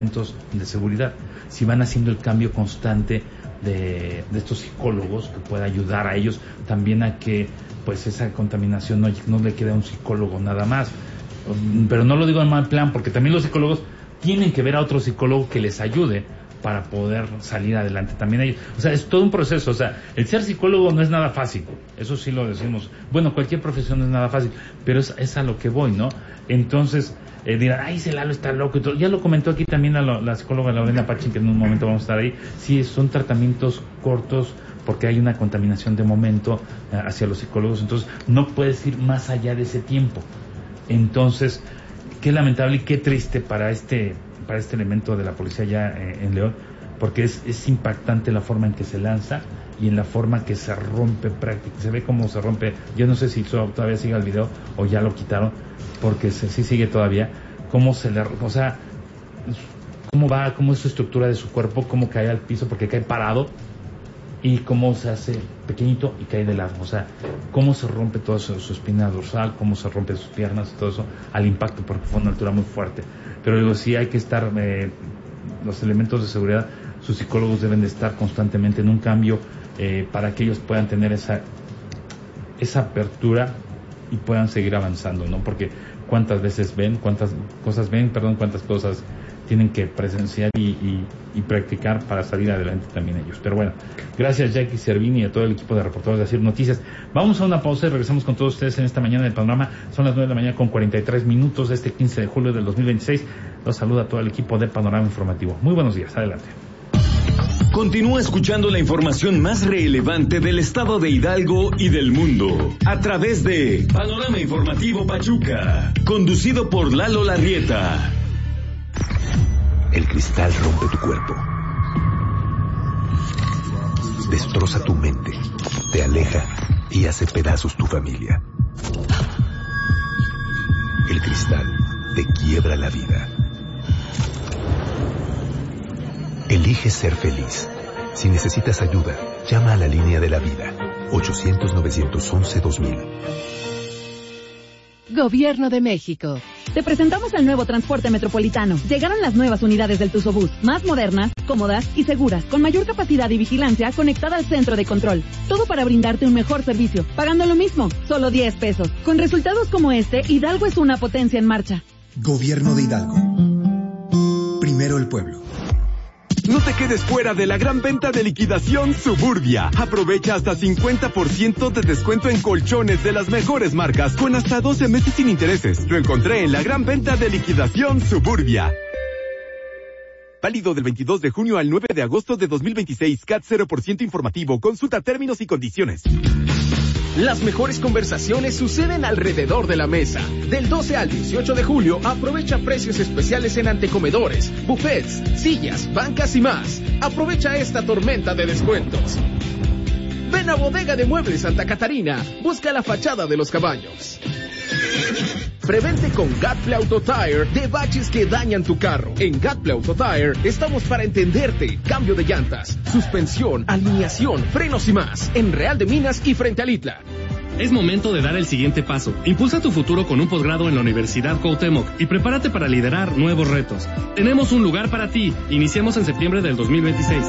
de seguridad, si van haciendo el cambio constante de estos psicólogos que pueda ayudar a ellos también a que pues esa contaminación no le quede a un psicólogo nada más. Pero no lo digo en mal plan, porque también los psicólogos tienen que ver a otro psicólogo que les ayude para poder salir adelante también ellos. O sea, es todo un proceso. O sea, el ser psicólogo no es nada fácil, eso sí lo decimos. Bueno, cualquier profesión no es nada fácil, pero es a lo que voy, ¿no? Entonces dirán, ay, ese Lalo está loco y todo. Ya lo comentó aquí también la psicóloga Lorena Pachín, que en un momento vamos a estar ahí. Sí, son tratamientos cortos porque hay una contaminación de momento hacia los psicólogos, entonces no puedes ir más allá de ese tiempo. Entonces, qué lamentable y qué triste para este elemento de la policía ya en León, porque es impactante la forma en que se lanza y en la forma que se rompe prácticamente. Se ve cómo se rompe. Yo no sé si todavía sigue el video o ya lo quitaron, porque sí sigue todavía. Cómo o sea, cómo es su estructura de su cuerpo, cómo cae al piso, porque cae parado, y cómo se hace pequeñito y cae de lado. O sea, cómo se rompe toda su espina dorsal, cómo se rompen sus piernas y todo eso al impacto, porque fue una altura muy fuerte. Pero digo, sí hay que estar, los elementos de seguridad, sus psicólogos deben de estar constantemente en un cambio para que ellos puedan tener esa apertura y puedan seguir avanzando, ¿no? Porque cuántas cosas tienen que presenciar y practicar para salir adelante también ellos. Pero bueno, gracias Jackie Cervini y a todo el equipo de reporteros de Asir Noticias. Vamos a una pausa y regresamos con todos ustedes en esta mañana del Panorama. Son las 9 de la mañana con 43 minutos de este 15 de julio del 2026. Los saluda todo el equipo de Panorama Informativo. Muy buenos días, adelante. Continúa escuchando la información más relevante del estado de Hidalgo y del mundo a través de Panorama Informativo Pachuca, conducido por Lalo Larrieta. El cristal rompe tu cuerpo, destroza tu mente, te aleja y hace pedazos tu familia. El cristal te quiebra la vida. Elige ser feliz. Si necesitas ayuda, llama a la línea de la vida, 800-911-2000. Gobierno de México. Te presentamos el nuevo transporte metropolitano. Llegaron las nuevas unidades del Tuzobús, más modernas, cómodas y seguras, con mayor capacidad y vigilancia conectada al centro de control. Todo para brindarte un mejor servicio, pagando lo mismo, solo 10 pesos. Con resultados como este, Hidalgo es una potencia en marcha. Gobierno de Hidalgo. Primero el pueblo. No te quedes fuera de la gran venta de liquidación Suburbia. Aprovecha hasta 50% de descuento en colchones de las mejores marcas con hasta 12 meses sin intereses. Lo encontré en la gran venta de liquidación Suburbia. Válido del 22 de junio al 9 de agosto de 2026. CAT 0% informativo. Consulta términos y condiciones. Las mejores conversaciones suceden alrededor de la mesa. Del 12 al 18 de julio, aprovecha precios especiales en antecomedores, buffets, sillas, bancas y más. Aprovecha esta tormenta de descuentos. Ven a Bodega de Muebles Santa Catarina. Busca la fachada de los caballos. Prevente con Gatple Auto Tire de baches que dañan tu carro. En Gatple Auto Tire estamos para entenderte. Cambio de llantas, suspensión, alineación, frenos y más. En Real de Minas y frente al Itla. Es momento de dar el siguiente paso. Impulsa tu futuro con un posgrado en la Universidad Cuauhtémoc y prepárate para liderar nuevos retos. Tenemos un lugar para ti. Iniciamos en septiembre del 2026.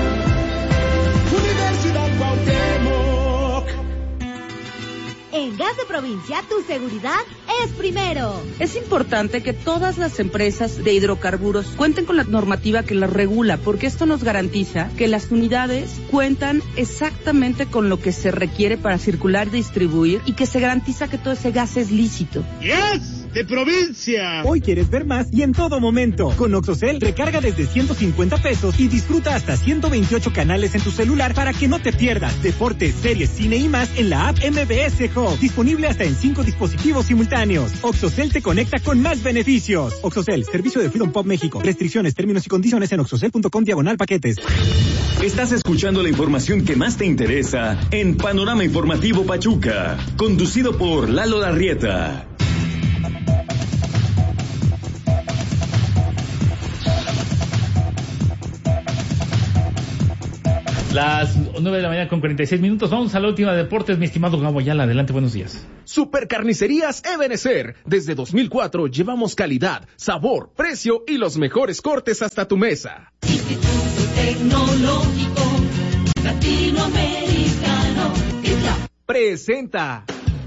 En Gas de Provincia, tu seguridad es primero. Es importante que todas las empresas de hidrocarburos cuenten con la normativa que las regula, porque esto nos garantiza que las unidades cuentan exactamente con lo que se requiere para circular y distribuir, y que se garantiza que todo ese gas es lícito. ¡Yes! ¡De provincia! Hoy quieres ver más y en todo momento. Con Oxocel, recarga desde 150 pesos y disfruta hasta 128 canales en tu celular para que no te pierdas deportes, series, cine y más en la app MBS Hub. Disponible hasta en 5 dispositivos simultáneos. Oxocel te conecta con más beneficios. Oxocel, servicio de Freedom Pop México. Restricciones, términos y condiciones en oxocel.com/paquetes. Estás escuchando la información que más te interesa en Panorama Informativo Pachuca, conducido por Lalo Larrieta. Las 9 de la mañana con 46 minutos. Vamos a la última de deportes, mi estimado Gabo Ayala. Adelante, buenos días. Supercarnicerías Ebenezer. Desde 2004 llevamos calidad, sabor, precio y los mejores cortes hasta tu mesa. Instituto Tecnológico Latinoamericano. Presenta.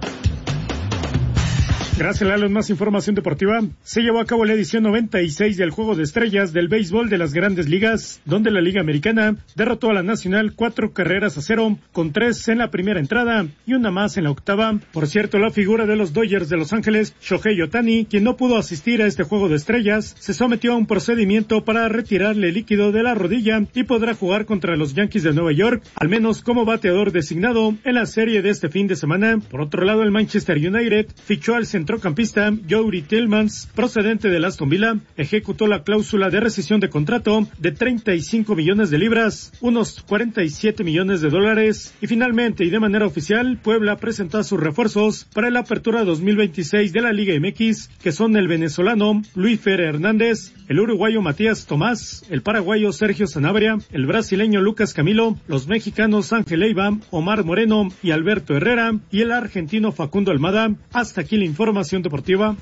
Gracias, Lalo. En más información deportiva, se llevó a cabo la edición 96 del Juego de Estrellas del béisbol de las Grandes Ligas, donde la Liga Americana derrotó a la Nacional 4-0, con 3 en la primera entrada y una más en la octava. Por cierto, la figura de los Dodgers de Los Ángeles, Shohei Ohtani, quien no pudo asistir a este Juego de Estrellas, se sometió a un procedimiento para retirarle líquido de la rodilla y podrá jugar contra los Yankees de Nueva York, al menos como bateador designado en la serie de este fin de semana. Por otro lado, el Manchester United fichó al centrocampista Youri Tillmans, procedente del Aston Villa, ejecutó la cláusula de rescisión de contrato de 35 millones de libras, unos 47 millones de dólares, y finalmente y de manera oficial, Puebla presenta sus refuerzos para la apertura 2026 de la Liga MX, que son el venezolano Luis Fer Hernández, el uruguayo Matías Tomás, el paraguayo Sergio Sanabria, el brasileño Lucas Camilo, los mexicanos Ángel Leiva, Omar Moreno y Alberto Herrera, y el argentino Facundo Almada. Hasta aquí la información deportiva.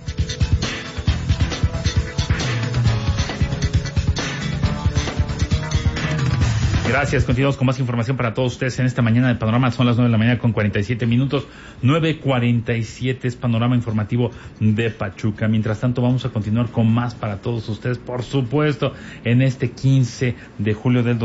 Gracias, continuamos con más información para todos ustedes en esta mañana de Panorama. Son las 9 de la mañana con 47 minutos, 9:47 es Panorama Informativo de Pachuca. Mientras tanto, vamos a continuar con más para todos ustedes, por supuesto, en este 15 de julio del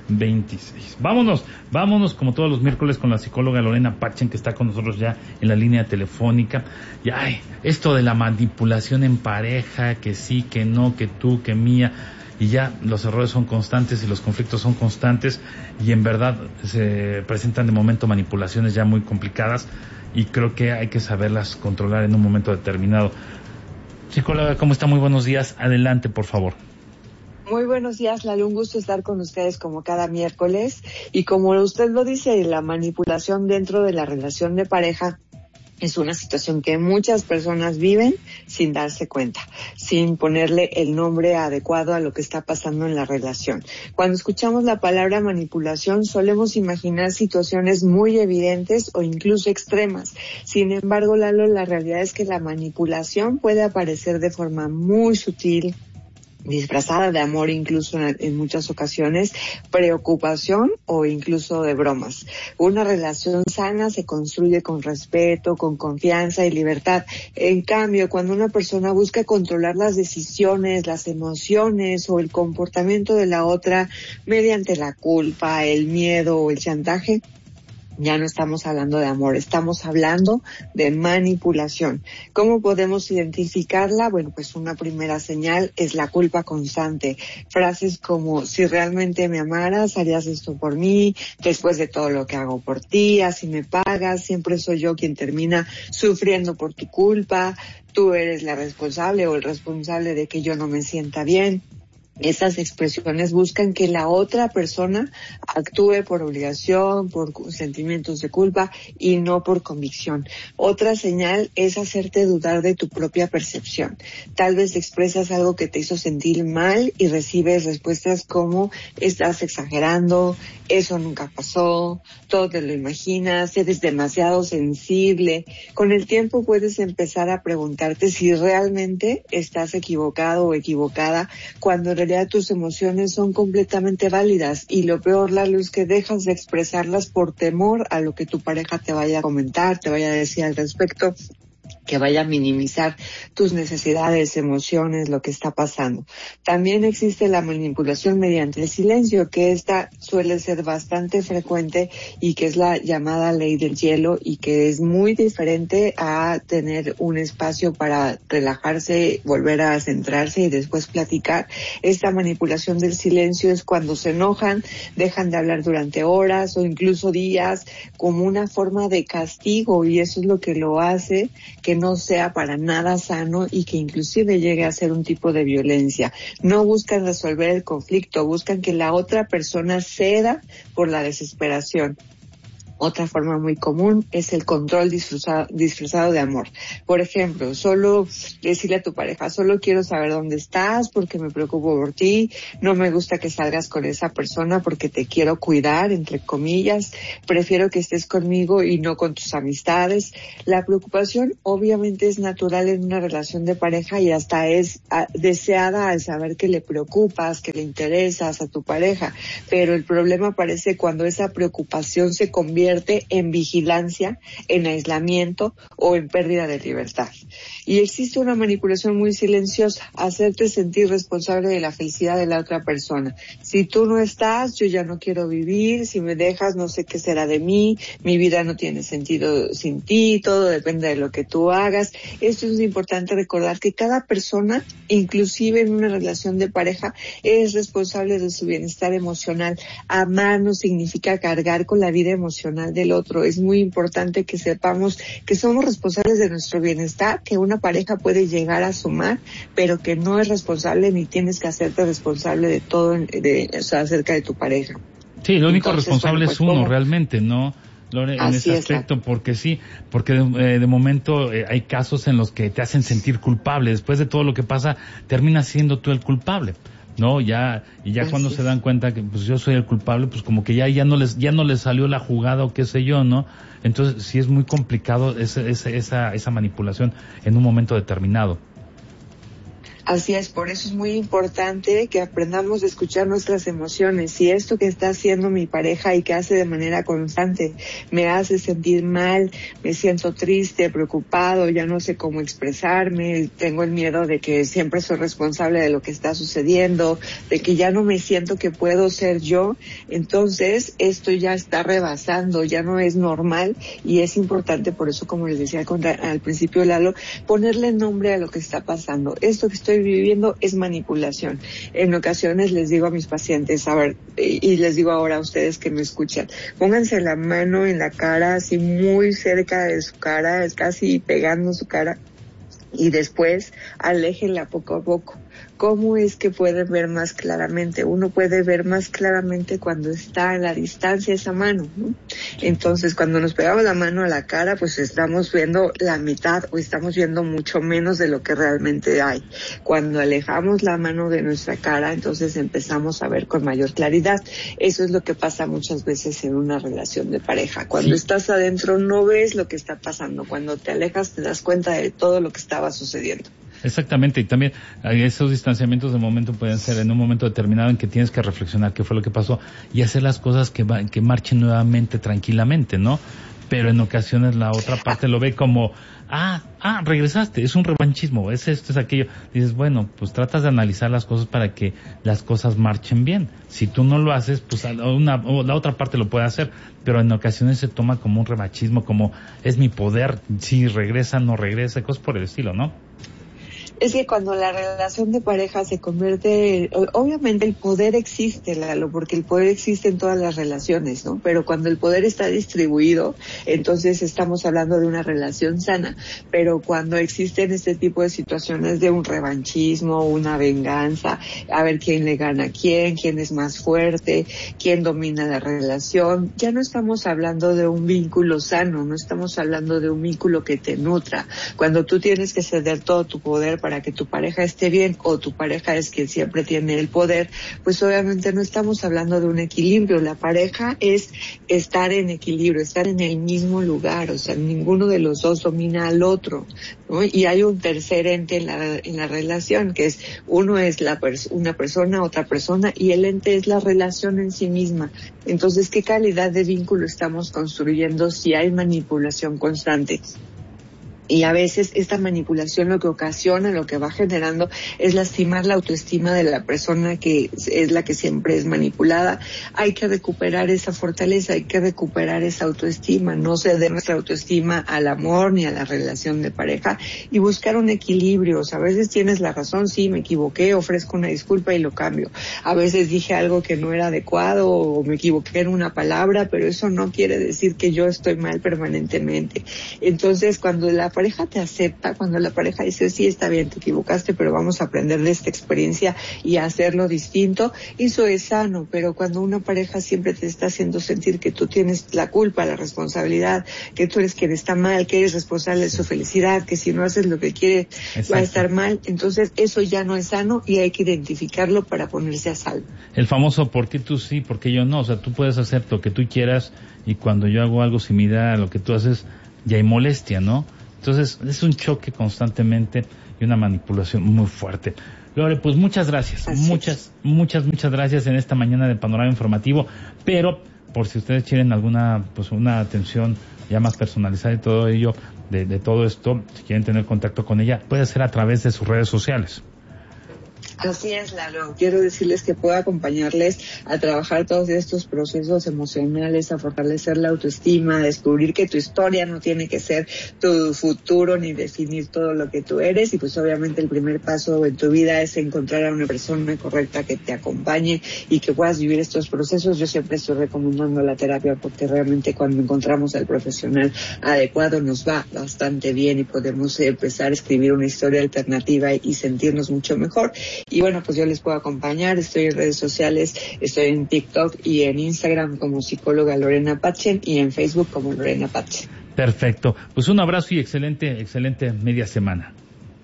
2026. Vámonos como todos los miércoles con la psicóloga Lorena Pachen, que está con nosotros ya en la línea telefónica. Y esto de la manipulación en pareja, que sí, que no, que tú, que mía, y ya los errores son constantes y los conflictos son constantes, y en verdad se presentan de momento manipulaciones ya muy complicadas, y creo que hay que saberlas controlar en un momento determinado. Psicóloga, ¿cómo está? Muy buenos días. Adelante, por favor. Muy buenos días, Lalo. Un gusto estar con ustedes como cada miércoles. Y como usted lo dice, la manipulación dentro de la relación de pareja es una situación que muchas personas viven sin darse cuenta, sin ponerle el nombre adecuado a lo que está pasando en la relación. Cuando escuchamos la palabra manipulación, solemos imaginar situaciones muy evidentes o incluso extremas. Sin embargo, Lalo, la realidad es que la manipulación puede aparecer de forma muy sutil, disfrazada de amor, incluso en muchas ocasiones, preocupación o incluso de bromas. Una relación sana se construye con respeto, con confianza y libertad. En cambio, cuando una persona busca controlar las decisiones, las emociones o el comportamiento de la otra mediante la culpa, el miedo o el chantaje, ya no estamos hablando de amor, estamos hablando de manipulación. ¿Cómo podemos identificarla? Bueno, pues una primera señal es la culpa constante. Frases como, si realmente me amaras, harías esto por mí, después de todo lo que hago por ti, así me pagas, siempre soy yo quien termina sufriendo por tu culpa, tú eres la responsable o el responsable de que yo no me sienta bien. Esas expresiones buscan que la otra persona actúe por obligación, por sentimientos de culpa y no por convicción. Otra señal es hacerte dudar de tu propia percepción. Tal vez expresas algo que te hizo sentir mal y recibes respuestas como, estás exagerando, eso nunca pasó, todo te lo imaginas, eres demasiado sensible. Con el tiempo puedes empezar a preguntarte si realmente estás equivocado o equivocada, cuando en realidad tus emociones son completamente válidas, y lo peor, Lalo, es que dejas de expresarlas por temor a lo que tu pareja te vaya a comentar, te vaya a decir al respecto, que vaya a minimizar tus necesidades, emociones, lo que está pasando. También existe la manipulación mediante el silencio, que esta suele ser bastante frecuente y que es la llamada ley del hielo, y que es muy diferente a tener un espacio para relajarse, volver a centrarse y después platicar. Esta manipulación del silencio es cuando se enojan, dejan de hablar durante horas o incluso días, como una forma de castigo, y eso es lo que lo hace que no sea para nada sano y que inclusive llegue a ser un tipo de violencia. No buscan resolver el conflicto, buscan que la otra persona ceda por la desesperación. Otra forma muy común es el control disfrazado de amor. Por ejemplo, solo decirle a tu pareja, solo quiero saber dónde estás porque me preocupo por ti, no me gusta que salgas con esa persona porque te quiero cuidar, entre comillas, prefiero que estés conmigo y no con tus amistades. La preocupación obviamente es natural en una relación de pareja y hasta es deseada al saber que le preocupas, que le interesas a tu pareja, pero el problema aparece cuando esa preocupación se convierte en vigilancia, en aislamiento o en pérdida de libertad. Y existe una manipulación muy silenciosa, hacerte sentir responsable de la felicidad de la otra persona. Si tú no estás, yo ya no quiero vivir, si me dejas no sé qué será de mí, mi vida no tiene sentido sin ti, todo depende de lo que tú hagas. Esto es importante recordar que cada persona, inclusive en una relación de pareja, es responsable de su bienestar emocional. Amar no significa cargar con la vida emocional del otro. Es muy importante que sepamos que somos responsables de nuestro bienestar, que una pareja puede llegar a sumar, pero que no es responsable ni tienes que hacerte responsable de todo acerca de tu pareja. Sí, lo único responsable es uno, realmente, ¿no? Lore, en ese aspecto, porque de momento hay casos en los que te hacen sentir culpable. Después de todo lo que pasa, terminas siendo tú el culpable, ¿no? Ya cuando se dan cuenta que pues yo soy el culpable, pues como que ya no les salió la jugada o qué sé yo, ¿no? Entonces sí es muy complicado esa manipulación en un momento determinado. Así es, por eso es muy importante que aprendamos a escuchar nuestras emociones. Si esto que está haciendo mi pareja y que hace de manera constante me hace sentir mal, me siento triste, preocupado, ya no sé cómo expresarme, tengo el miedo de que siempre soy responsable de lo que está sucediendo, de que ya no me siento que puedo ser yo, entonces esto ya está rebasando, ya no es normal y es importante, por eso como les decía al principio Lalo, ponerle nombre a lo que está pasando. Esto que estoy viviendo es manipulación. En ocasiones les digo a mis pacientes, a ver, y les digo ahora a ustedes que me escuchan, pónganse la mano en la cara, así muy cerca de su cara, es casi pegando su cara, y después aléjenla poco a poco. ¿Cómo es que pueden ver más claramente? Uno puede ver más claramente cuando está a la distancia esa mano, ¿no? Entonces, cuando nos pegamos la mano a la cara, pues estamos viendo la mitad o estamos viendo mucho menos de lo que realmente hay. Cuando alejamos la mano de nuestra cara, entonces empezamos a ver con mayor claridad. Eso es lo que pasa muchas veces en una relación de pareja. Cuando estás adentro no ves lo que está pasando. Cuando te alejas te das cuenta de todo lo que estaba sucediendo. Exactamente, y también esos distanciamientos de momento pueden ser en un momento determinado en que tienes que reflexionar qué fue lo que pasó y hacer las cosas que marchen nuevamente tranquilamente, ¿no? Pero en ocasiones la otra parte lo ve como, regresaste, es un revanchismo, es esto, es aquello. Dices, bueno, pues tratas de analizar las cosas para que las cosas marchen bien. Si tú no lo haces, pues la otra parte lo puede hacer, pero en ocasiones se toma como un revanchismo, como es mi poder, si regresa, no regresa, cosas por el estilo, ¿no? Es que cuando la relación de pareja se convierte, obviamente el poder existe, Lalo, porque el poder existe en todas las relaciones, ¿no? Pero cuando el poder está distribuido, entonces estamos hablando de una relación sana. Pero cuando existen este tipo de situaciones de un revanchismo, una venganza, a ver quién le gana a quién es más fuerte, quién domina la relación, ya no estamos hablando de un vínculo sano, no estamos hablando de un vínculo que te nutra. Cuando tú tienes que ceder todo tu poder para que tu pareja esté bien o tu pareja es quien siempre tiene el poder, pues obviamente no estamos hablando de un equilibrio. La pareja es estar en equilibrio, estar en el mismo lugar, o sea, ninguno de los dos domina al otro, ¿no? Y hay un tercer ente en la relación, que es uno es una persona, otra persona, y el ente es la relación en sí misma. Entonces, ¿qué calidad de vínculo estamos construyendo si hay manipulación constante? Y a veces esta manipulación lo que ocasiona, lo que va generando es lastimar la autoestima de la persona que es la que siempre es manipulada. Hay que recuperar esa fortaleza, hay que recuperar esa autoestima, no ceder nuestra autoestima al amor ni a la relación de pareja y buscar un equilibrio. O sea, a veces tienes la razón, sí, me equivoqué, ofrezco una disculpa y lo cambio. A veces dije algo que no era adecuado o me equivoqué en una palabra, pero eso no quiere decir que yo estoy mal permanentemente. Entonces, cuando la pareja te acepta, cuando la pareja dice, sí, está bien, te equivocaste, pero vamos a aprender de esta experiencia y a hacerlo distinto, eso es sano. Pero cuando una pareja siempre te está haciendo sentir que tú tienes la culpa, la responsabilidad, que tú eres quien está mal, que eres responsable de su felicidad, que si no haces lo que quiere va a estar mal, entonces eso ya no es sano y hay que identificarlo para ponerse a salvo. El famoso ¿por qué tú sí, por qué yo no? O sea, tú puedes hacer lo que tú quieras y cuando yo hago algo similar a lo que tú haces, ya hay molestia, ¿no? Entonces es un choque constantemente y una manipulación muy fuerte. Lore, pues muchas gracias, muchas gracias en esta mañana de Panorama Informativo, pero por si ustedes quieren alguna, pues una atención ya más personalizada y todo ello, de todo esto, si quieren tener contacto con ella, puede ser a través de sus redes sociales. Así es, Lalo. Quiero decirles que puedo acompañarles a trabajar todos estos procesos emocionales, a fortalecer la autoestima, a descubrir que tu historia no tiene que ser tu futuro ni definir todo lo que tú eres. Y pues obviamente el primer paso en tu vida es encontrar a una persona correcta que te acompañe y que puedas vivir estos procesos. Yo siempre estoy recomendando la terapia porque realmente cuando encontramos al profesional adecuado nos va bastante bien y podemos empezar a escribir una historia alternativa y sentirnos mucho mejor. Y bueno, pues yo les puedo acompañar, estoy en redes sociales, estoy en TikTok y en Instagram como psicóloga Lorena Patchen y en Facebook como Lorena Patchen. Perfecto, pues un abrazo y excelente media semana.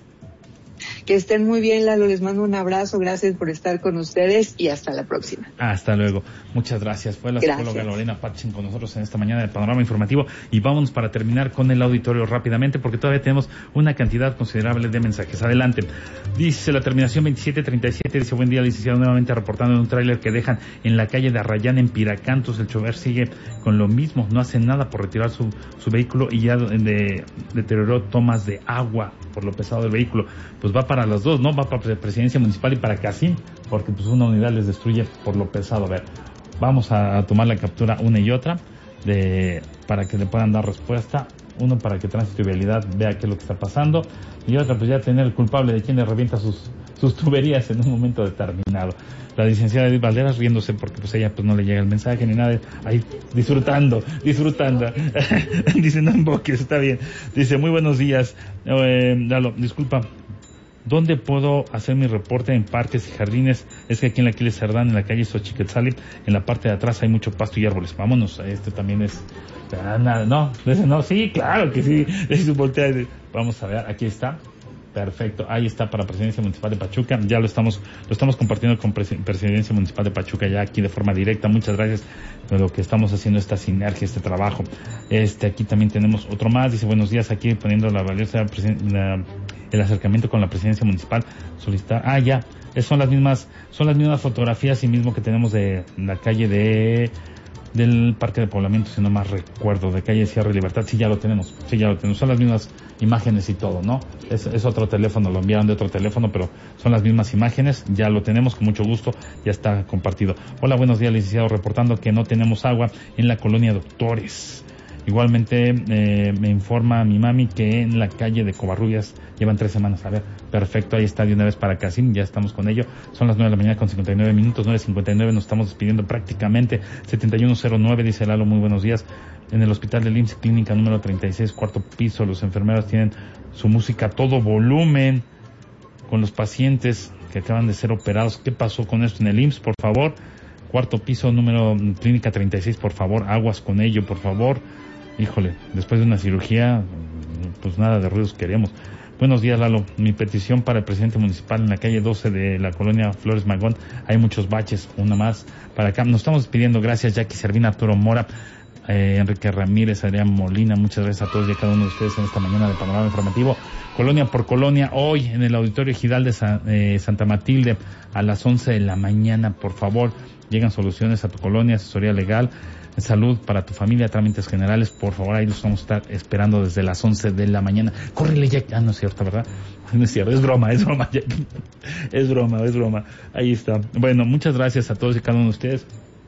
Que estén muy bien, Lalo, les mando un abrazo, gracias por estar con ustedes y hasta la próxima. Hasta luego, muchas gracias. Fue la psicóloga Lorena Patchen con nosotros en esta mañana de Panorama Informativo y vámonos para terminar con el auditorio rápidamente porque todavía tenemos una cantidad considerable de mensajes. Adelante. Dice la terminación 2737, dice buen día licenciado, nuevamente reportando en un tráiler que dejan en la calle de Arrayán en Piracantos. El chofer sigue con lo mismo, no hace nada por retirar su vehículo y ya deterioró tomas de agua por lo pesado del vehículo. Pues va para las dos, ¿no? Va para Presidencia Municipal y para Casín, porque pues una unidad les destruye por lo pesado. A ver, vamos a tomar la captura una y otra para que le puedan dar respuesta. Uno para que Tránsito y Vialidad vea qué es lo que está pasando y otra pues ya tener el culpable de quien le revienta sus tuberías en un momento determinado. La licenciada Edith Valderas riéndose porque pues ella pues no le llega el mensaje ni nada, ahí disfrutando. Dice no invoques, está bien. Dice muy buenos días, Lalo, disculpa, ¿dónde puedo hacer mi reporte en parques y jardines? Es que aquí en la Aquiles Cerdán, en la calle Xochiquetzalli, en la parte de atrás hay mucho pasto y árboles. Vámonos, este también es... No, sí, claro que sí. Vamos a ver, aquí está. Perfecto, ahí está para Presidencia Municipal de Pachuca. Ya lo estamos compartiendo con Presidencia Municipal de Pachuca ya aquí de forma directa. Muchas gracias por lo que estamos haciendo, esta sinergia, este trabajo. Aquí también tenemos otro más. Dice buenos días, aquí poniendo la valiosa el acercamiento con la Presidencia Municipal. Solicitar. Ya, son las mismas fotografías y mismo que tenemos de la calle del Parque de Poblamiento, si no más recuerdo, de calle Sierra y Libertad. Sí, ya lo tenemos. Son las mismas imágenes y todo, ¿no? Es otro teléfono, lo enviaron de otro teléfono, pero son las mismas imágenes. Ya lo tenemos, con mucho gusto, ya está compartido. Hola, buenos días, licenciado, reportando que no tenemos agua en la colonia Doctores. Igualmente me informa mi mami que en la calle de Covarrubias llevan 3 semanas. A ver, perfecto, ahí está de una vez para Casín, ya estamos con ello. Son las 9 de la mañana con 59 minutos, 9:59, nos estamos despidiendo prácticamente. 7109, dice Lalo, muy buenos días. En el hospital del IMSS, clínica número 36, cuarto piso, los enfermeros tienen su música a todo volumen con los pacientes que acaban de ser operados. ¿Qué pasó con esto en el IMSS, por favor? Cuarto piso, número clínica 36, por favor, aguas con ello, por favor. Híjole, después de una cirugía, pues nada de ruidos queremos. Buenos días, Lalo. Mi petición para el presidente municipal en la calle 12 de la colonia Flores Magón. Hay muchos baches, una más para acá. Nos estamos despidiendo. Gracias, Jackie Servina, Arturo Mora, Enrique Ramírez, Adrián Molina. Muchas gracias a todos y a cada uno de ustedes en esta mañana de Panorama Informativo. Colonia por colonia, hoy en el Auditorio Ejidal de Santa Matilde a las 11 de la mañana. Por favor, llegan soluciones a tu colonia, asesoría legal, salud para tu familia, trámites generales, por favor, ahí los vamos a estar esperando desde las 11 de la mañana. Córrele, Jack. No es cierto, ¿verdad? No es cierto, es broma, Jack. Es broma. Ahí está. Bueno, muchas gracias a todos y cada uno de ustedes.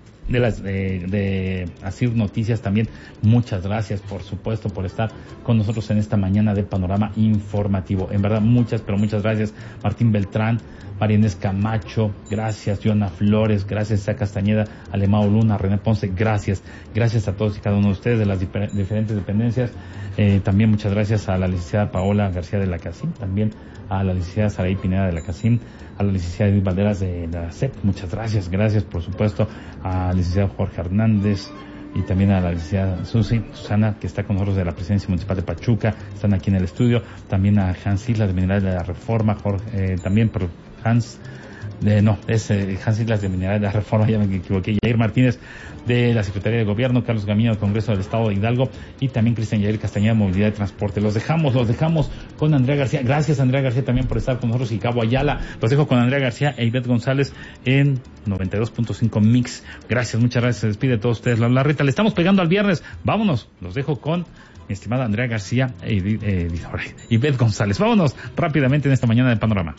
De Asir Noticias también, muchas gracias, por supuesto, por estar con nosotros en esta mañana de Panorama Informativo. En verdad, muchas gracias. Martín Beltrán, María Inés Camacho, gracias. Joana Flores, gracias. Isa Castañeda, Alemao Luna, René Ponce, gracias. Gracias a todos y cada uno de ustedes de las diferentes dependencias. También muchas gracias a la licenciada Paola García de la CACIM, también a la licenciada Saraí Pineda de la CACIM, a la licenciada Edith Valderas de la CEP, muchas gracias. Gracias, por supuesto, al licenciado Jorge Hernández, y también a la licenciada Susana, que está con nosotros de la Presidencia Municipal de Pachuca, están aquí en el estudio, también a Hans Islas de Minerales de la Reforma, también por Hans Islas de Minerales de la Reforma, ya me equivoqué, Yair Martínez de la Secretaría de Gobierno, Carlos Gamino del Congreso del Estado de Hidalgo, y también Cristian Yair Castañeda, Movilidad y Transporte. Los dejamos con Andrea García. Gracias, Andrea García, también por estar con nosotros, y Cabo Ayala. Los dejo con Andrea García e Ivette González en 92.5 Mix. Gracias, muchas gracias. Se despide de todos ustedes la Rita. Le estamos pegando al viernes. Vámonos. Los dejo con mi estimada Andrea García e Ivette González. Vámonos rápidamente en esta mañana de Panorama.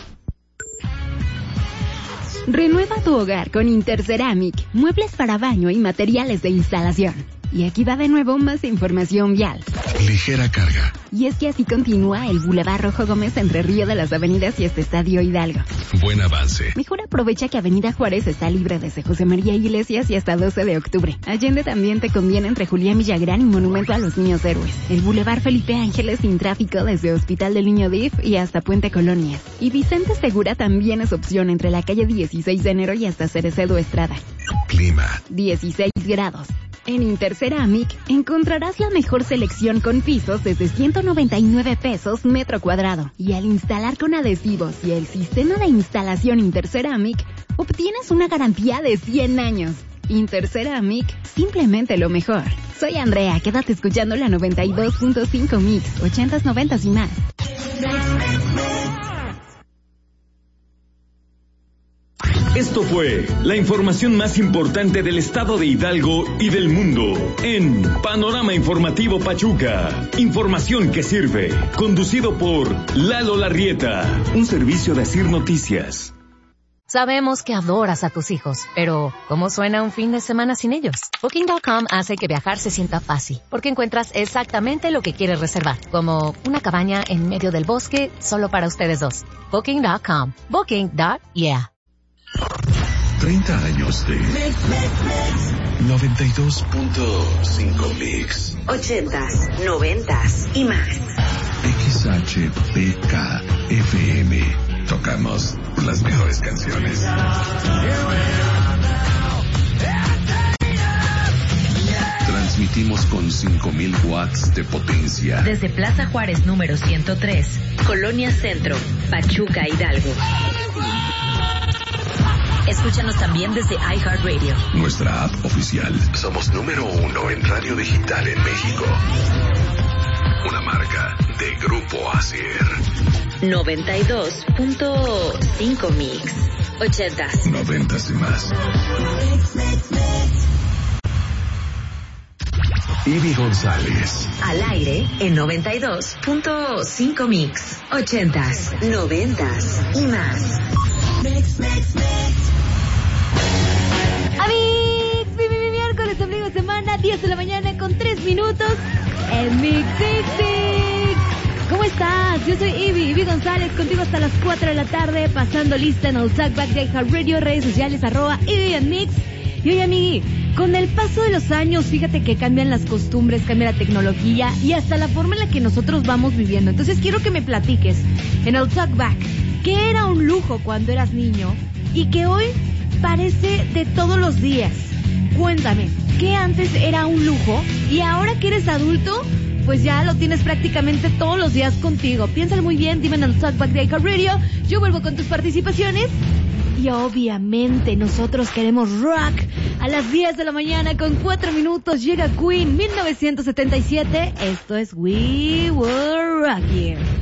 Renueva tu hogar con Interceramic, muebles para baño y materiales de instalación. Y aquí va de nuevo más información vial. Ligera carga. Y es que así continúa el Boulevard Rojo Gómez entre Río de las Avenidas y Estadio Hidalgo. Buen avance. Mejor aprovecha que Avenida Juárez está libre desde José María Iglesias y hasta 12 de octubre. Allende también te conviene entre Julián Villagrán y Monumento a los Niños Héroes. El Boulevard Felipe Ángeles sin tráfico desde Hospital del Niño DIF y hasta Puente Colonias. Y Vicente Segura también es opción entre la calle 16 de enero y hasta Cerecedo Estrada. Clima. 16 grados. En Interceramic encontrarás la mejor selección con pisos desde 199 pesos metro cuadrado. Y al instalar con adhesivos y el sistema de instalación Interceramic, obtienes una garantía de 100 años. Interceramic, simplemente lo mejor. Soy Andrea, quédate escuchando la 92.5 Mix, 80s, 90s y más. Esto fue la información más importante del estado de Hidalgo y del mundo en Panorama Informativo Pachuca. Información que sirve. Conducido por Lalo Larrieta. Un servicio de Asir Noticias. Sabemos que adoras a tus hijos, pero ¿cómo suena un fin de semana sin ellos? Booking.com hace que viajar se sienta fácil, porque encuentras exactamente lo que quieres reservar, como una cabaña en medio del bosque solo para ustedes dos. Booking.com. Booking.yeah. 30 años de 92.5 Mix. 80s, 90s y más. XHPK FM. Tocamos las mejores canciones. Transmitimos con 5,000 watts de potencia. Desde Plaza Juárez número 103, Colonia Centro, Pachuca, Hidalgo. Escúchanos también desde iHeartRadio. Nuestra app oficial. Somos número 1 en radio digital en México. Una marca de Grupo Asier. 92.5 Mix. 80s. 90s y más. Ivy González. Al aire en 92.5 Mix. 80s, 90s y más. Amigos, mi miércoles, ombligo de semana, 10 de la mañana con 3 minutos. El Mix. ¿Cómo estás? Yo soy Ivy González, contigo hasta las 4 de la tarde, pasando lista en el Talkback de iHeartRadio, redes sociales, @Ivy en Mix. Y oye, amigui, con el paso de los años, fíjate que cambian las costumbres, cambia la tecnología y hasta la forma en la que nosotros vamos viviendo. Entonces quiero que me platiques en el Talkback qué era un lujo cuando eras niño y que hoy parece de todos los días. Cuéntame, ¿qué antes era un lujo y ahora que eres adulto, pues ya lo tienes prácticamente todos los días contigo? Piénsalo muy bien, dime en el Talkback de iHeartRadio. Yo vuelvo con tus participaciones. Y obviamente nosotros queremos rock. A las 10 de la mañana con 4 minutos llega Queen, 1977. Esto es We Will Rock You.